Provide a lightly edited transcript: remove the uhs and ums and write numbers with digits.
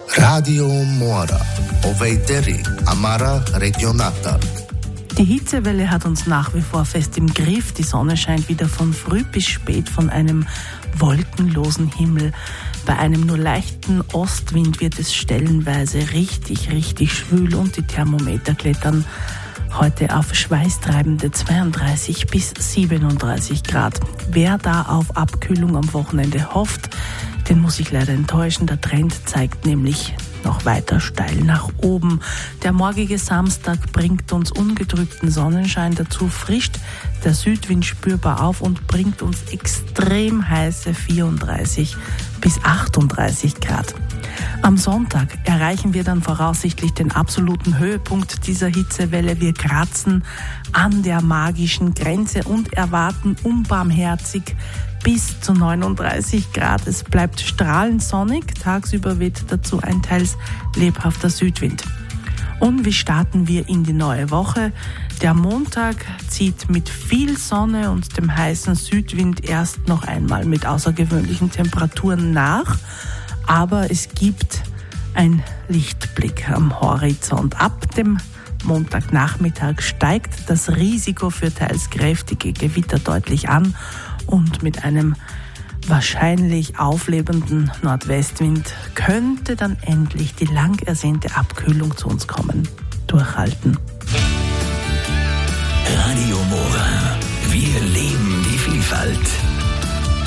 Radio Mora, Oveiteri, Amara Regionata. Die Hitzewelle hat uns nach wie vor fest im Griff. Die Sonne scheint wieder von früh bis spät von einem wolkenlosen Himmel. Bei einem nur leichten Ostwind wird es stellenweise richtig schwül und die Thermometer klettern heute auf schweißtreibende 32 bis 37 Grad. Wer da auf Abkühlung am Wochenende hofft, den muss ich leider enttäuschen. Der Trend zeigt nämlich noch weiter steil nach oben. Der morgige Samstag bringt uns ungetrübten Sonnenschein. Dazu frischt der Südwind spürbar auf und bringt uns extrem heiße 34 bis 38 Grad. Am Sonntag erreichen wir dann voraussichtlich den absoluten Höhepunkt dieser Hitzewelle. Wir kratzen an der magischen Grenze und erwarten unbarmherzig bis zu 39 Grad. Es bleibt strahlend sonnig. Tagsüber weht dazu ein teils lebhafter Südwind. Und wie starten wir in die neue Woche? Der Montag zieht mit viel Sonne und dem heißen Südwind erst noch einmal mit außergewöhnlichen Temperaturen nach. Aber es gibt einen Lichtblick am Horizont. Ab dem Montagnachmittag steigt das Risiko für teils kräftige Gewitter deutlich an und mit einem wahrscheinlich auflebenden Nordwestwind könnte dann endlich die lang ersehnte Abkühlung zu uns kommen. Durchhalten. Radio Mora. Wir leben die Vielfalt.